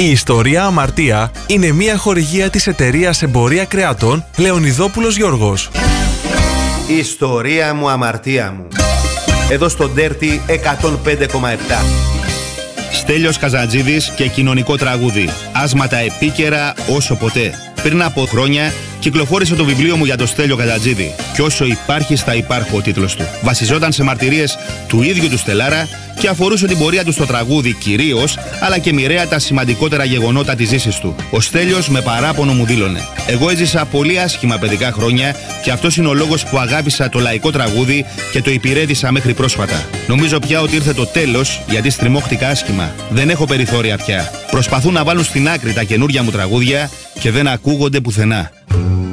Η ιστορία Αμαρτία είναι μια χορηγία της εταιρείας Εμπορία Κρεατών Λεωνιδόπουλος Γιώργος. Η ιστορία μου, αμαρτία μου. Εδώ στο Dirty 105,7. Στέλιος Καζαντζίδης και κοινωνικό τραγούδι. Άσματα επίκαιρα όσο ποτέ. Πριν από χρόνια κυκλοφόρησε το βιβλίο μου για το Στέλιο Καζαντζίδη. «Κι όσο υπάρχεις θα υπάρχω» ο τίτλος του. Βασιζόταν σε μαρτυρίες του ίδιου του Στελάρα και αφορούσε την πορεία του στο τραγούδι κυρίως, αλλά και μοιραία τα σημαντικότερα γεγονότα της ζήσης του. Ο Στέλιος με παράπονο μου δήλωνε: «Εγώ έζησα πολύ άσχημα παιδικά χρόνια και αυτός είναι ο λόγος που αγάπησα το λαϊκό τραγούδι και το υπηρέτησα μέχρι πρόσφατα. Νομίζω πια ότι ήρθε το τέλος, γιατί στριμώχτηκα άσχημα. Δεν έχω περιθώρια πια. Προσπαθούν να βάλουν στην άκρη τα καινούρια μου τραγούδια και δεν ακούγονται πουθενά».